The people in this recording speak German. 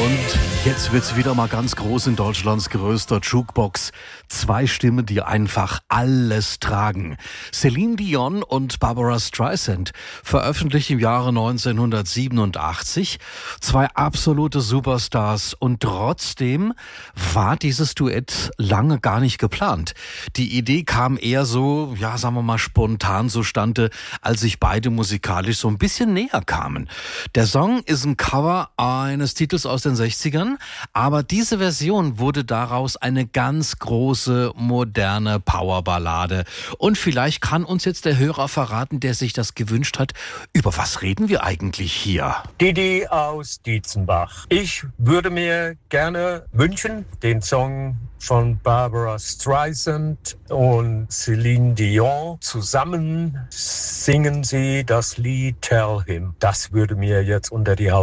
Und jetzt wird's wieder mal ganz groß in Deutschlands größter Jukebox. 2 Stimmen, die einfach alles tragen. Celine Dion und Barbra Streisand veröffentlichten im Jahre 1987. 2 absolute Superstars. Und trotzdem war dieses Duett lange gar nicht geplant. Die Idee kam eher so, ja, sagen wir mal, spontan zustande, als sich beide musikalisch so ein bisschen näher kamen. Der Song ist ein Cover eines Titels aus den 60ern, aber diese Version wurde daraus eine ganz große, moderne Powerballade. Und vielleicht kann uns jetzt der Hörer verraten, der sich das gewünscht hat, über was reden wir eigentlich hier? Didi aus Dietzenbach. Ich würde mir gerne wünschen, den Song von Barbra Streisand und Celine Dion zusammen singen sie das Lied Tell Him. Das würde mir jetzt unter die Haut